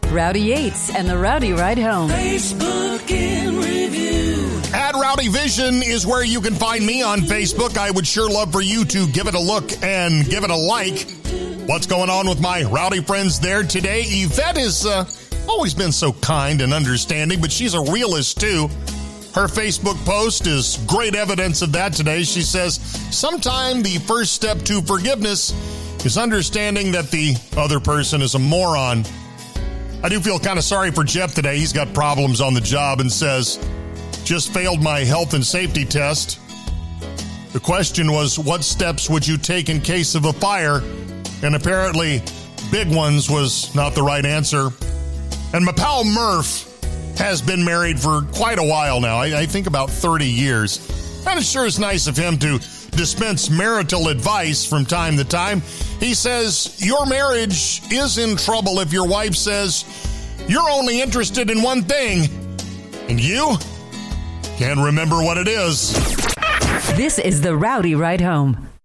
Rowdy Yates and the Rowdy Ride Home. Facebook in review. At Rowdy Vision is where you can find me on Facebook. I would sure love for you to give it a look and give it a like. What's going on with my rowdy friends there today? Yvette has always been so kind and understanding, but she's a realist too. Her Facebook post is great evidence of that today. She says, sometime the first step to forgiveness is understanding that the other person is a moron. I do feel kind of sorry for Jeff today. He's got problems on the job and says, just failed my health and safety test. The question was, what steps would you take in case of a fire? And apparently, big ones was not the right answer. And my pal Murph has been married for quite a while now. I think about 30 years. And it sure is nice of him to dispense marital advice from time to time. He says, your marriage is in trouble if your wife says, you're only interested in one thing, and you can't remember what it is. This is the Rowdy Ride Home.